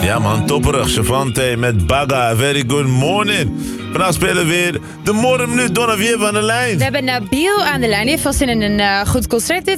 Ja man, topperig. Chavante met Baga. Very good morning. Vandaag spelen we weer de Morgenminuut. Donna, wie hebben we aan de lijn? We hebben Nabil aan de lijn. Die heeft vast zin in een goed concert dit